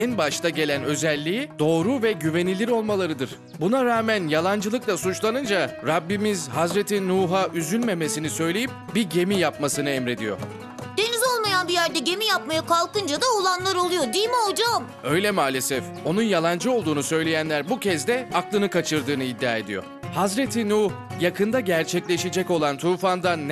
en başta gelen özelliği doğru ve güvenilir olmalarıdır. Buna rağmen yalancılıkla suçlanınca Rabbimiz Hazreti Nuh'a üzülmemesini söyleyip bir gemi yapmasını emrediyor. Deniz olmayan bir yerde gemi yapmaya kalkınca da olanlar oluyor değil mi hocam? Öyle maalesef. Onun yalancı olduğunu söyleyenler bu kez de aklını kaçırdığını iddia ediyor. Hazreti Nuh yakında gerçekleşecek olan tufandan